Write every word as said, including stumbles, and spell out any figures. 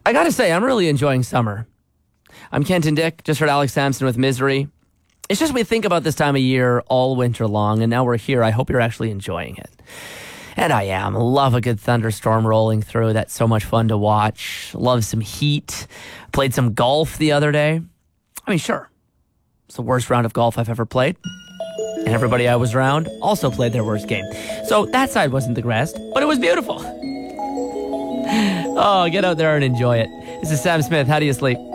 I gotta say, I'm really enjoying summer. I'm Kenton Dick, just heard Alex Sampson with Misery. It's just we think about this time of year all winter long, and now we're here. I hope you're actually enjoying it. And I am. Love a good thunderstorm rolling through. That's so much fun to watch. Love some heat. Played some golf the other day. I mean, sure. It's the worst round of golf I've ever played. And everybody I was around also played their worst game. So that side wasn't the best, but it was beautiful. Oh, get out there and enjoy it. This is Sam Smith. How do you sleep?